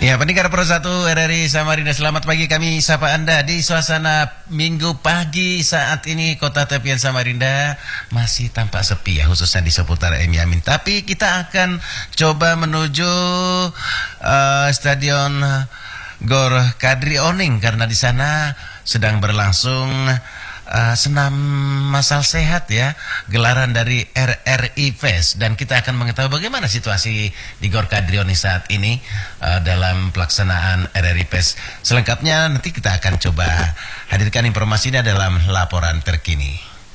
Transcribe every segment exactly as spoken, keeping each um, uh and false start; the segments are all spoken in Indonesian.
Ya, pendengar Pro satu R R I Samarinda, selamat pagi, kami sapa Anda di suasana Minggu pagi. Saat ini kota tepian Samarinda masih tampak sepi ya, khususnya di seputar M Yamin. Tapi kita akan coba menuju uh, Stadion Gor Kadri Oning karena di sana sedang berlangsung Uh, senam masal sehat ya, gelaran dari R R I Fest, dan kita akan mengetahui bagaimana situasi di Gor Kadri Oning saat ini uh, dalam pelaksanaan R R I Fest. Selengkapnya nanti kita akan coba hadirkan informasinya dalam laporan terkini.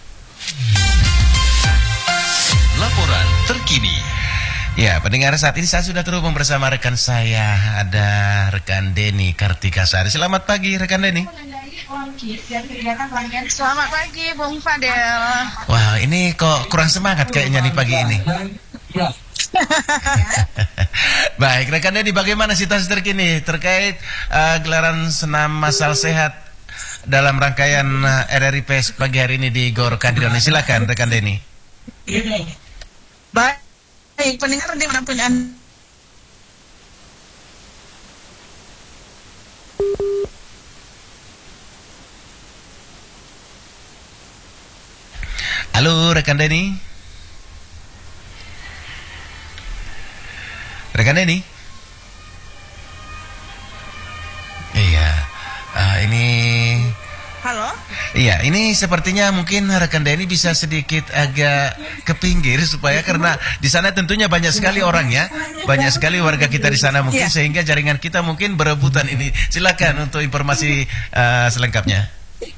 Laporan terkini. Ya, pendengar, saat ini saya sudah terhubung bersama rekan saya, ada rekan Denny Kartikasari. Selamat pagi rekan Denny. Selamat pagi Bung Fadel. Wah, ini kok kurang semangat kayaknya di pagi ini. Baik, rekan Denny, bagaimana situasi terkini terkait uh, gelaran senam masal sehat dalam rangkaian uh, R R I Fest pagi hari ini di Gor Kadri Oning? Silakan rekan Denny. Baik. Baik, pendengar dimanapun Anda. Halo rekan Denny. Rekan Denny. Iya, uh, ini. Halo. Iya, ini sepertinya mungkin rekan Denny bisa sedikit agak ke pinggir supaya, karena di sana tentunya banyak sekali orang ya, banyak sekali warga kita di sana mungkin, yeah, sehingga jaringan kita mungkin berebutan ini. Silakan untuk informasi uh, selengkapnya.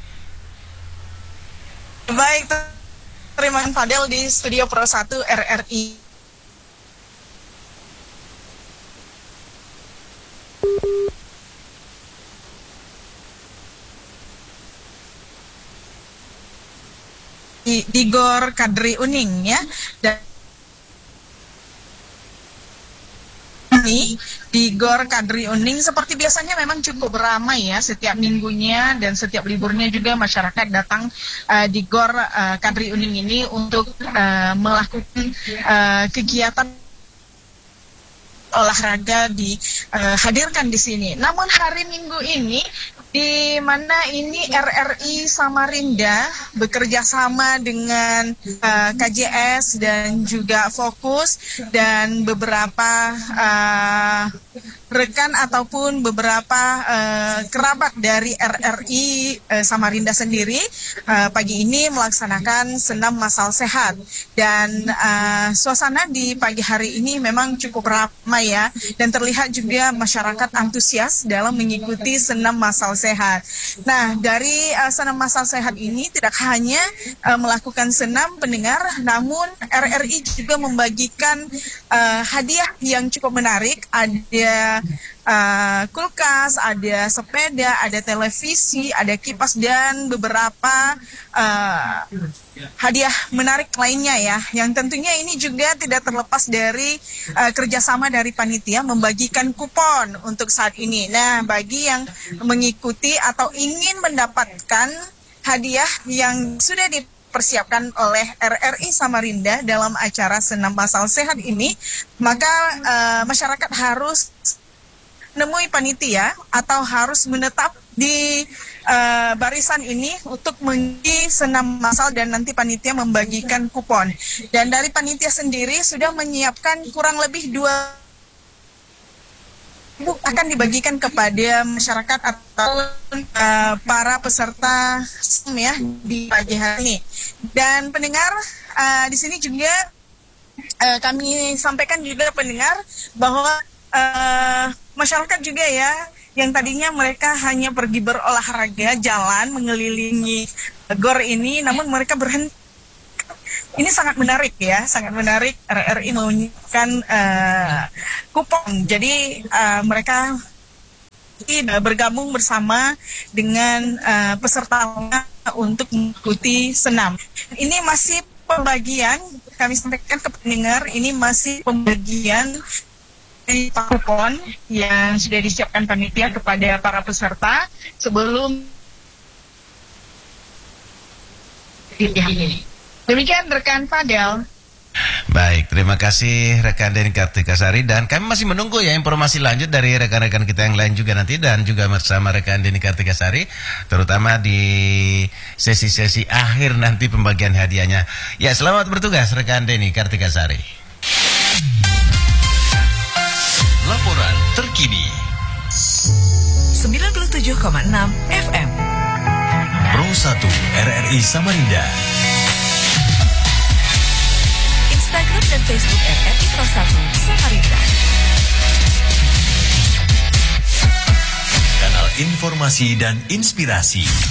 Baik, terima kasih Fadel di Studio Pro satu R R I. Di, di Gor Kadri Oning ya, dan ini di Gor Kadri Oning seperti biasanya memang cukup ramai ya setiap minggunya, dan setiap liburnya juga masyarakat datang uh, di Gor uh, Kadri Oning ini untuk uh, melakukan uh, kegiatan olahraga dihadirkan uh, di sini. Namun hari Minggu ini, di mana ini R R I Samarinda bekerja sama dengan uh, K J S dan juga Fokus dan beberapa uh, rekan ataupun beberapa uh, kerabat dari R R I uh, Samarinda sendiri uh, pagi ini melaksanakan senam masal sehat, dan uh, suasana di pagi hari ini memang cukup ramai ya, dan terlihat juga masyarakat antusias dalam mengikuti senam masal sehat. Nah, dari uh, senam masal sehat ini tidak hanya uh, melakukan senam pendengar, namun R R I juga membagikan uh, hadiah yang cukup menarik. Ada uh, kulkas, ada sepeda, ada televisi, ada kipas, dan beberapa uh, hadiah menarik lainnya ya, yang tentunya ini juga tidak terlepas dari uh, kerjasama dari panitia membagikan kupon untuk saat ini. Nah, bagi yang mengikuti atau ingin mendapatkan hadiah yang sudah dipersiapkan oleh R R I Samarinda dalam acara senam masal sehat ini, maka uh, masyarakat harus menemui panitia atau harus menetap di uh, barisan ini untuk mengikuti senam masal, dan nanti panitia membagikan kupon. Dan dari panitia sendiri sudah menyiapkan kurang lebih dua akan dibagikan kepada masyarakat atau uh, para peserta ya di pagi hari ini. Dan pendengar, uh, di sini juga uh, kami sampaikan juga pendengar bahwa uh, masyarakat juga ya, yang tadinya mereka hanya pergi berolahraga jalan mengelilingi gor ini, namun mereka berhenti. Ini sangat menarik ya, sangat menarik. R R I menunjukkan uh, kupon. Jadi uh, mereka bergabung bersama dengan uh, peserta untuk mengikuti senam. Ini masih pembagian, kami sampaikan ke pendengar, ini masih pembagian dari kupon yang sudah disiapkan panitia kepada para peserta sebelum ini. Demikian rekan Fadel. Baik, terima kasih rekan Deni Kartika Sari, dan kami masih menunggu ya informasi lanjut dari rekan-rekan kita yang lain juga nanti, dan juga bersama rekan Deni Kartika Sari, terutama di sesi-sesi akhir nanti pembagian hadiahnya. Ya, selamat bertugas rekan Deni Kartika Sari. Laporan terkini sembilan puluh tujuh koma enam F M Pro satu R R I Samarinda. Instagram dan Facebook R R I Pro satu Samarinda. Kanal informasi dan inspirasi.